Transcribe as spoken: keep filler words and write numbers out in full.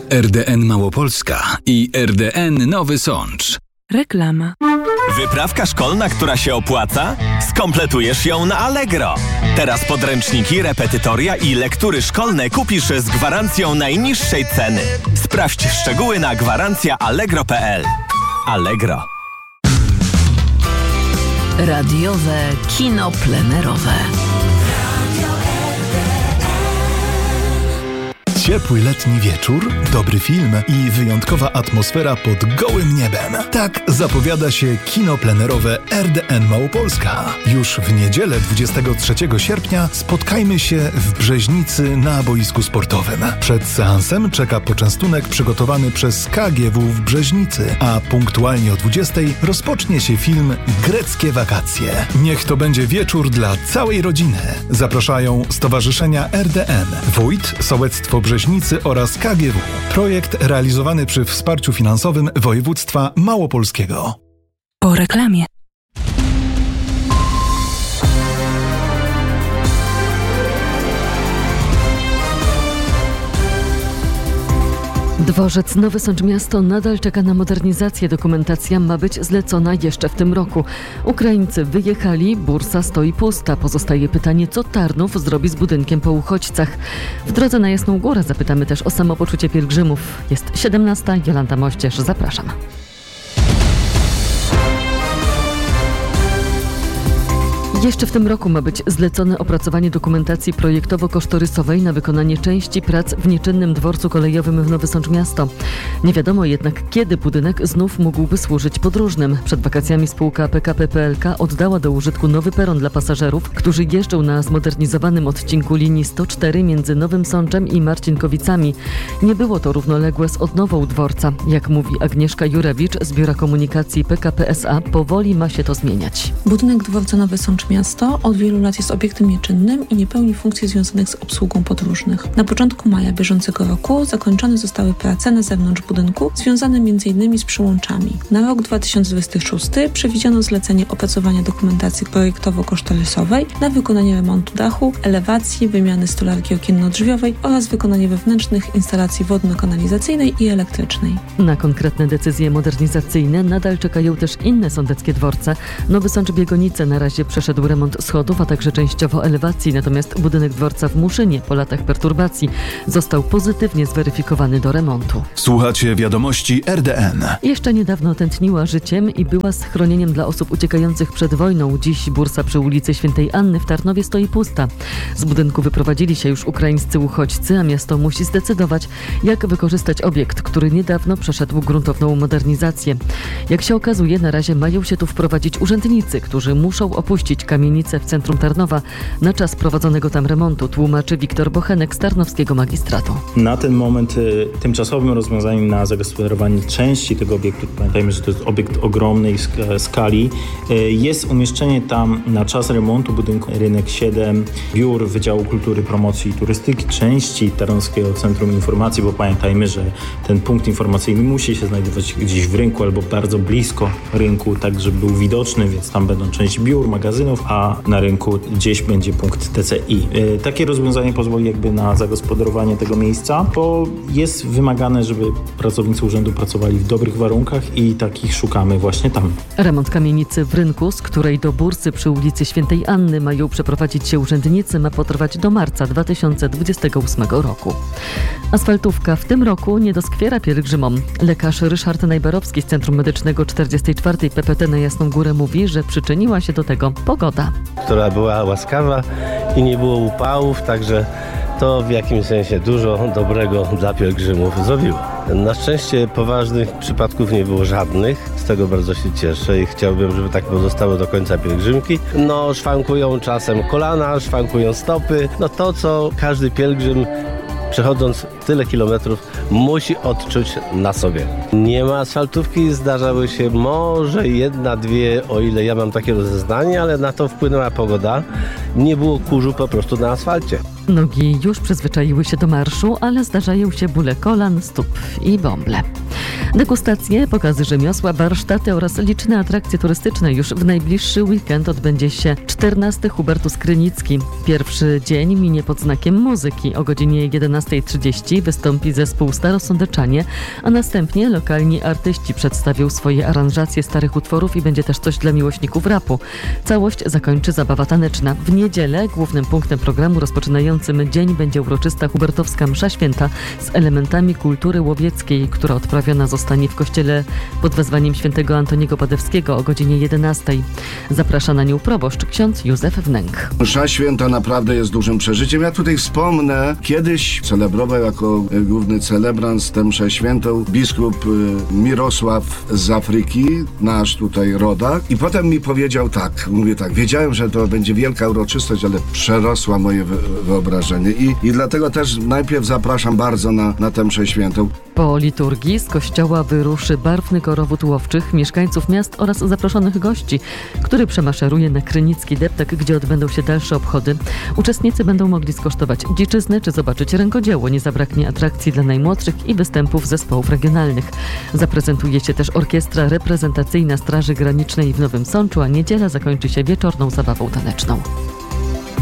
R D N Małopolska i R D N Nowy Sącz. Reklama. Wyprawka szkolna, która się opłaca? Skompletujesz ją na Allegro. Teraz podręczniki, repetytoria i lektury szkolne kupisz z gwarancją najniższej ceny. Sprawdź szczegóły na gwarancja allegro kropka p l. Allegro. Radiowe kino plenerowe. Ciepły letni wieczór, dobry film i wyjątkowa atmosfera pod gołym niebem. Tak zapowiada się kino plenerowe R D N Małopolska. Już w niedzielę dwudziestego trzeciego sierpnia spotkajmy się w Brzeźnicy na boisku sportowym. Przed seansem czeka poczęstunek przygotowany przez K G W w Brzeźnicy, a punktualnie o dwudziestej rozpocznie się film Greckie wakacje. Niech to będzie wieczór dla całej rodziny. Zapraszają stowarzyszenia R D N, Wójt, Sołectwo Brzeźnicy oraz K G W. Projekt realizowany przy wsparciu finansowym województwa małopolskiego. Po reklamie. Dworzec Nowy Sącz Miasto nadal czeka na modernizację. Dokumentacja ma być zlecona jeszcze w tym roku. Ukraińcy wyjechali, bursa stoi pusta. Pozostaje pytanie, co Tarnów zrobi z budynkiem po uchodźcach. W drodze na Jasną Górę zapytamy też o samopoczucie pielgrzymów. Jest siedemnasta, Jolanta Mościerz, zapraszam. Jeszcze w tym roku ma być zlecone opracowanie dokumentacji projektowo-kosztorysowej na wykonanie części prac w nieczynnym dworcu kolejowym w Nowy Sącz Miasto. Nie wiadomo jednak, kiedy budynek znów mógłby służyć podróżnym. Przed wakacjami spółka P K P P L K oddała do użytku nowy peron dla pasażerów, którzy jeżdżą na zmodernizowanym odcinku linii sto cztery między Nowym Sączem i Marcinkowicami. Nie było to równoległe z odnową dworca. Jak mówi Agnieszka Jurewicz z Biura Komunikacji P K P S A, powoli ma się to zmieniać. Budynek dworca Nowy Sącz Miasto od wielu lat jest obiektem nieczynnym i nie pełni funkcji związanych z obsługą podróżnych. Na początku maja bieżącego roku zakończone zostały prace na zewnątrz budynku związane m.in. z przyłączami. Na rok dwa tysiące dwudziesty szósty przewidziano zlecenie opracowania dokumentacji projektowo-kosztorysowej na wykonanie remontu dachu, elewacji, wymiany stolarki okienno-drzwiowej oraz wykonanie wewnętrznych instalacji wodno-kanalizacyjnej i elektrycznej. Na konkretne decyzje modernizacyjne nadal czekają też inne sądeckie dworce. Nowy Sącz Biegonice na razie przeszedł remont schodów, a także częściowo elewacji, natomiast budynek dworca w Muszynie po latach perturbacji został pozytywnie zweryfikowany do remontu. Słuchacie wiadomości R D N. Jeszcze niedawno tętniła życiem i była schronieniem dla osób uciekających przed wojną. Dziś bursa przy ulicy Świętej Anny w Tarnowie stoi pusta. Z budynku wyprowadzili się już ukraińscy uchodźcy, a miasto musi zdecydować, jak wykorzystać obiekt, który niedawno przeszedł gruntowną modernizację. Jak się okazuje, na razie mają się tu wprowadzić urzędnicy, którzy muszą opuścić kamienicę w centrum Tarnowa na czas prowadzonego tam remontu, tłumaczy Wiktor Bochenek z Tarnowskiego Magistratu. Na ten moment y, tymczasowym rozwiązaniem na zagospodarowanie części tego obiektu, pamiętajmy, że to jest obiekt ogromnej sk- skali, y, jest umieszczenie tam na czas remontu budynku Rynek siedem, biur Wydziału Kultury, Promocji i Turystyki, części Tarnowskiego Centrum Informacji, bo pamiętajmy, że ten punkt informacyjny musi się znajdować gdzieś w rynku albo bardzo blisko rynku, tak żeby był widoczny, więc tam będą część biur, magazynów, a na rynku gdzieś będzie punkt T C I. Yy, takie rozwiązanie pozwoli jakby na zagospodarowanie tego miejsca, bo jest wymagane, żeby pracownicy urzędu pracowali w dobrych warunkach i takich szukamy właśnie tam. Remont kamienicy w rynku, z której do bursy przy ulicy Świętej Anny mają przeprowadzić się urzędnicy, ma potrwać do marca dwa tysiące dwudziestego ósmego roku. Asfaltówka w tym roku nie doskwiera pielgrzymom. Lekarz Ryszard Najbarowski z Centrum Medycznego czterdziestej czwartej P P T na Jasną Górę mówi, że przyczyniła się do tego pogoda, która była łaskawa i nie było upałów, także to w jakimś sensie dużo dobrego dla pielgrzymów zrobiło. Na szczęście poważnych przypadków nie było żadnych, z tego bardzo się cieszę i chciałbym, żeby tak pozostało do końca pielgrzymki. No, szwankują czasem kolana, szwankują stopy, no to co każdy pielgrzym przechodząc tyle kilometrów musi odczuć na sobie. Nie ma asfaltówki, zdarzały się może jedna, dwie, o ile ja mam takie rozeznanie, ale na to wpłynęła pogoda. Nie było kurzu po prostu na asfalcie. Nogi już przyzwyczaiły się do marszu, ale zdarzają się bóle kolan, stóp i bąble. Degustacje, pokazy rzemiosła, warsztaty oraz liczne atrakcje turystyczne. Już w najbliższy weekend odbędzie się czternasty Hubertus Krynicki. Pierwszy dzień minie pod znakiem muzyki. O godzinie jedenasta trzydzieści wystąpi zespół Starosądeczanie, a następnie lokalni artyści przedstawią swoje aranżacje starych utworów i będzie też coś dla miłośników rapu. Całość zakończy zabawa taneczna. W niedzielę głównym punktem programu rozpoczynającym dzień będzie uroczysta hubertowska msza święta z elementami kultury łowieckiej, która odprawiona zostanie w kościele pod wezwaniem świętego Antoniego Padewskiego o godzinie jedenastej. Zaprasza na nią proboszcz ksiądz Józef Wnęk. Msza święta naprawdę jest dużym przeżyciem. Ja tutaj wspomnę, kiedyś celebrował jako główny celebrant tę mszę świętą biskup Mirosław z Afryki, nasz tutaj rodak. I potem mi powiedział tak, mówię tak, wiedziałem, że to będzie wielka uroczystość, ale przerosła moje wyobrażenie. I, i dlatego też najpierw zapraszam bardzo na, na tę mszę świętą. Po liturgii z kościoła wyruszy barwny korowód łowczych, mieszkańców miast oraz zaproszonych gości, który przemaszeruje na Krynicki Deptak, gdzie odbędą się dalsze obchody. Uczestnicy będą mogli skosztować dziczyzny czy zobaczyć rękodzieło. Nie zabraknie atrakcji dla najmłodszych i występów zespołów regionalnych. Zaprezentuje się też orkiestra reprezentacyjna Straży Granicznej w Nowym Sączu, a niedziela zakończy się wieczorną zabawą taneczną.